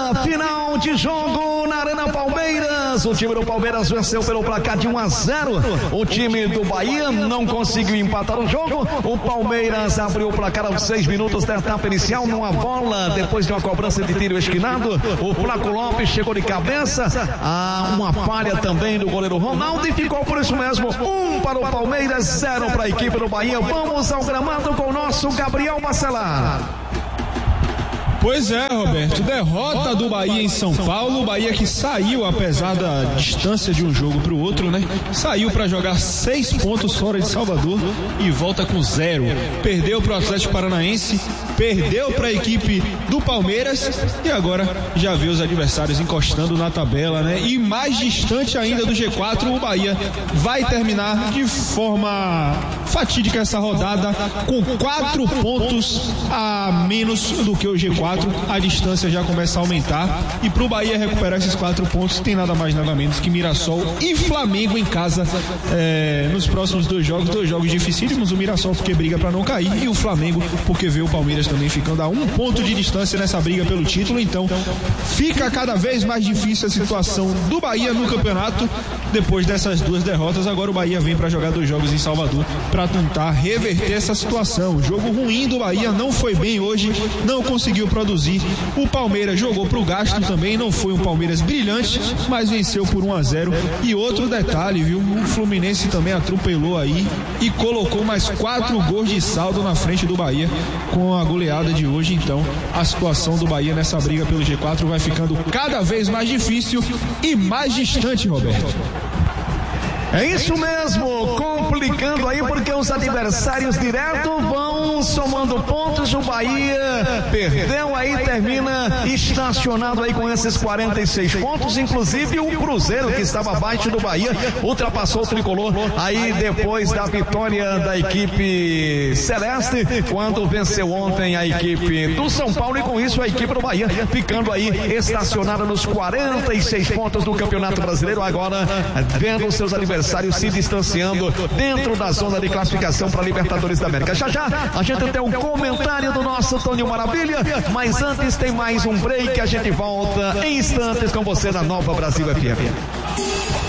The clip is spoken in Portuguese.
rodada, final de jogo na Arena Palmeiras. O time do Palmeiras venceu pelo placar de 1-0. O time do Bahia não conseguiu empatar o jogo. O Palmeiras abriu o placar aos 6 minutos da etapa inicial numa bola, depois de uma cobrança de tiro esquinado. O Flaco Lopes chegou de cabeça, uma falha também do goleiro Ronaldo e ficou por isso mesmo, 1 para o Palmeiras, 0 para a equipe do Bahia. Vamos ao gramado com o nosso Gabriel Bacelar. Pois é, Roberto, derrota do Bahia em São Paulo. O Bahia que saiu, apesar da distância de um jogo para o outro, né? Saiu para jogar 6 pontos fora de Salvador e volta com 0. Perdeu para o Atlético Paranaense, perdeu para a equipe do Palmeiras e agora já vê os adversários encostando na tabela, né? E mais distante ainda do G4, o Bahia vai terminar de forma fatídica essa rodada com 4 pontos a menos do que o G4. A distância já começa a aumentar e para o Bahia recuperar esses 4 pontos tem nada mais nada menos que Mirassol e Flamengo em casa nos próximos 2 jogos dificílimos. O Mirassol porque briga para não cair e o Flamengo porque vê o Palmeiras também ficando a 1 ponto de distância nessa briga pelo título. Então fica cada vez mais difícil a situação do Bahia no campeonato depois dessas 2 derrotas. Agora o Bahia vem para jogar 2 jogos em Salvador para tentar reverter essa situação. O jogo ruim do Bahia não foi bem hoje, não conseguiu produzir. O Palmeiras jogou pro gasto também, não foi um Palmeiras brilhante, mas venceu por 1-0. E outro detalhe, viu? O Fluminense também atropelou aí e colocou mais 4 gols de saldo na frente do Bahia com a goleada de hoje. Então a situação do Bahia nessa briga pelo G4 vai ficando cada vez mais difícil e mais distante, Roberto. É isso mesmo, complicando aí porque os adversários direto vão somando pontos. O Bahia perdeu aí, termina estacionado aí com esses 46 pontos, inclusive o Cruzeiro que estava abaixo do Bahia ultrapassou o tricolor aí depois da vitória da equipe celeste quando venceu ontem a equipe do São Paulo e com isso a equipe do Bahia ficando aí estacionada nos 46 pontos do Campeonato Brasileiro, agora vendo os seus adversários se distanciando dentro da zona de classificação para a Libertadores da América. Já a gente tem um comentário do nosso Toninho Maravilha, mas antes tem mais um break, a gente volta em instantes com você na Nova Brasil FM.